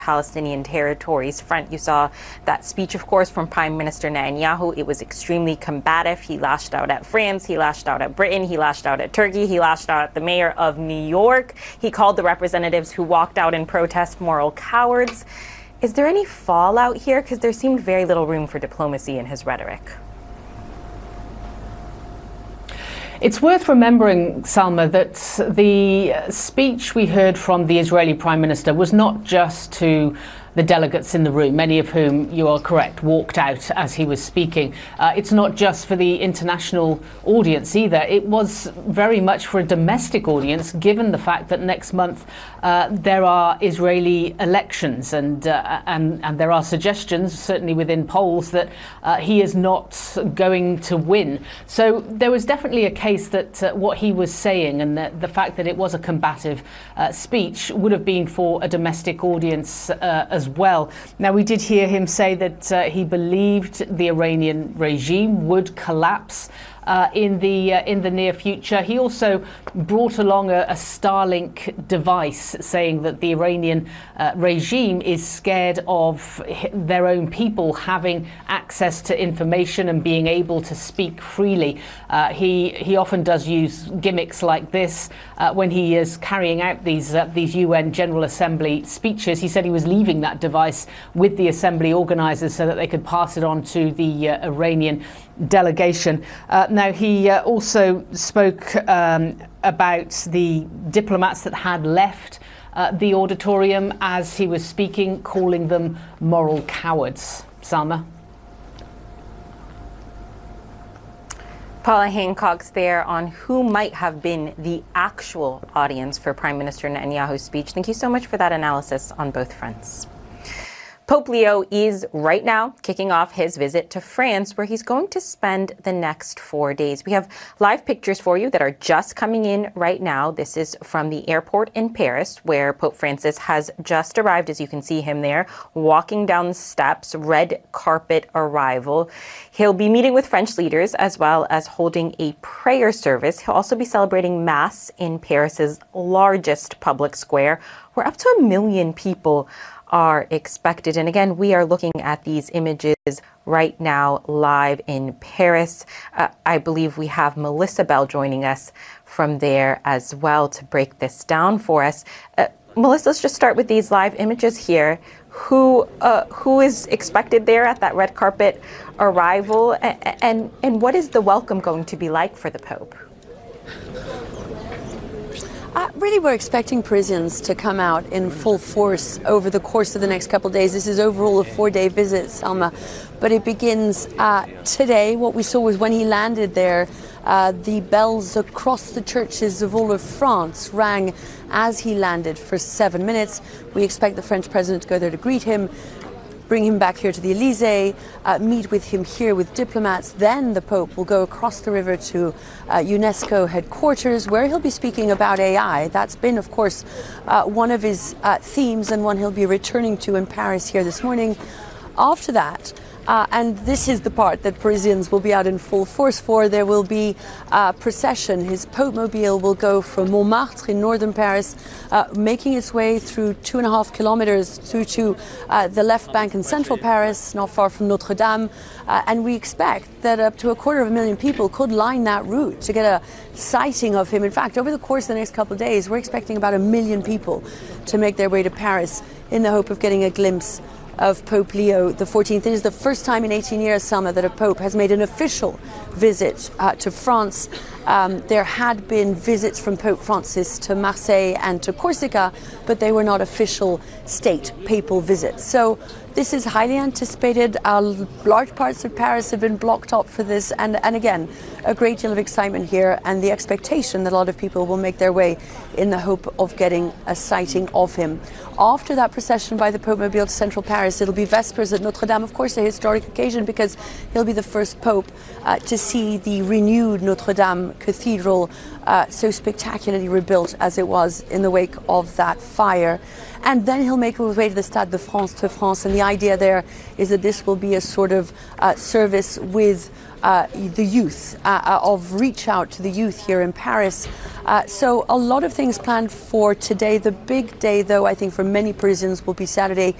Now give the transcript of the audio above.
Palestinian territories front. You saw that speech, of course, from Prime Minister Netanyahu. It was extremely combative. He lashed out at France. He lashed out at Britain. He lashed out at Turkey. He lashed out at the mayor of New York. He called the representatives who walked out in protest moral cowards. Is there any fallout here? Because there seemed very little room for diplomacy in his rhetoric. It's worth remembering, Salma, that the speech we heard from the Israeli Prime Minister was not just to the delegates in the room, many of whom, you are correct, walked out as he was speaking. It's not just for the international audience either. It was very much for a domestic audience, given the fact that next month there are Israeli elections, and there are suggestions, certainly within polls, that he is not going to win. So there was definitely a case that what he was saying and the fact that it was a combative speech would have been for a domestic audience as well. Now, we did hear him say that he believed the Iranian regime would collapse in the near future. He also brought along a Starlink device, saying that the Iranian regime is scared of their own people having access to information and being able to speak freely. He often does use gimmicks like this when he is carrying out these UN General Assembly speeches. He said he was leaving that device with the assembly organisers so that they could pass it on to the Iranian delegation. Now, he also spoke about the diplomats that had left the auditorium as he was speaking, calling them moral cowards. Salma? Paula Hancock's there on who might have been the actual audience for Prime Minister Netanyahu's speech. Thank you so much for that analysis on both fronts. Pope Leo is right now kicking off his visit to France, where he's going to spend the next 4 days. We have live pictures for you that are just coming in right now. This is from the airport in Paris, where Pope Francis has just arrived. As you can see him there, walking down the steps, red carpet arrival. He'll be meeting with French leaders as well as holding a prayer service. He'll also be celebrating Mass in Paris's largest public square, where up to 1 million people are expected. And again, we are looking at these images right now live in Paris. I believe we have Melissa Bell joining us from there as well to break this down for us. Melissa, let's just start with these live images here. Who is expected there at that red carpet arrival, and what is the welcome going to be like for the Pope? Really, we're expecting Parisians to come out in full force over the course of the next couple of days. This is overall a 4-day visit, Salma, but it begins today. What we saw was when he landed there, the bells across the churches of all of France rang as he landed for 7 minutes. We expect the French president to go there to greet him, bring him back here to the Elysee, meet with him here with diplomats. Then the Pope will go across the river to UNESCO headquarters, where he'll be speaking about AI. That's been, of course, one of his themes, and one he'll be returning to in Paris here this morning. After that, and this is the part that Parisians will be out in full force for, there will be a procession. His Pope Mobile will go from Montmartre in northern Paris, making its way through 2.5 kilometers through to the left bank in central Paris, not far from Notre Dame. And we expect that up to 250,000 people could line that route to get a sighting of him. In fact, over the course of the next couple of days, we're expecting about 1 million people to make their way to Paris in the hope of getting a glimpse of Pope Leo XIV. It is the first time in 18 years, Salma, that a Pope has made an official visit to France. There had been visits from Pope Francis to Marseille and to Corsica, but they were not official state papal visits. So this is highly anticipated. Large parts of Paris have been blocked up for this. And again, a great deal of excitement here, and the expectation that a lot of people will make their way in the hope of getting a sighting of him. After that procession by the Pope Mobile to central Paris, it'll be Vespers at Notre Dame. Of course, a historic occasion, because he'll be the first Pope to see the renewed Notre Dame Cathedral, so spectacularly rebuilt as it was in the wake of that fire. And then he'll make his way to the Stade de France, and the idea there is that this will be a sort of service with the youth, of reach out to the youth here in Paris. So a lot of things planned for today. The big day, though, I think for many Parisians will be Saturday,